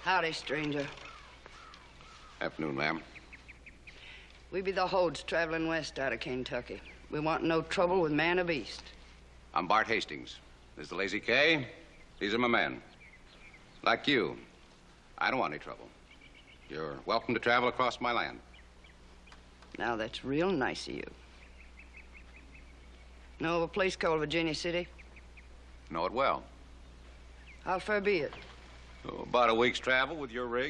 Howdy, stranger. Afternoon, ma'am. We be the Hodes traveling west out of Kentucky. We want no trouble with man or beast. I'm Bart Hastings. This is the Lazy K. These are my men. Like you, I don't want any trouble. You're welcome to travel across my land. Now, that's real nice of you. Know of a place called Virginia City? Know it well. How far be it? Oh, about a week's travel with your rig.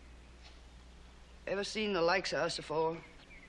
Ever seen the likes of us afore?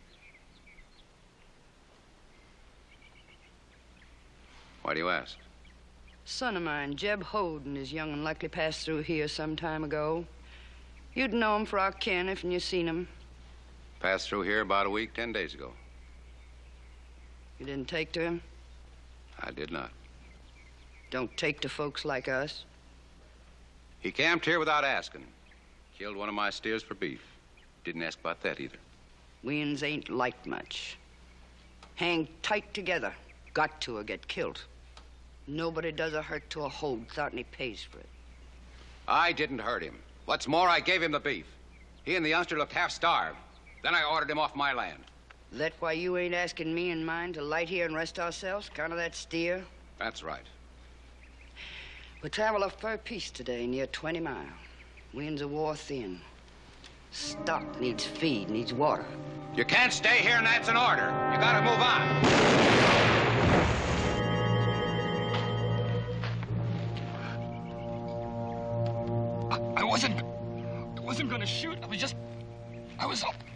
Why do you ask? Son of mine, Jeb Hode, and his young and likely passed through here some time ago. You'd know him for our kin if you seen him. Passed through here about a week, 10 days ago. You didn't take to him? I did not. Don't take to folks like us. He camped here without asking. Killed one of my steers for beef. Didn't ask about that either. We'ns ain't liked much. Hang tight together. Got to or get killed. Nobody does a hurt to a Hode without any pays for it. I didn't hurt him. What's more, I gave him the beef. He and the youngster looked half-starved. Then I ordered him off my land. That why you ain't asking me and mine to light here and rest ourselves? Kind of that steer? That's right. We travel a fur piece today, near 20 mile. Winds are war thin. Stock needs feed, needs water. You can't stay here and that's an order. You gotta move on. I wasn't gonna shoot. I was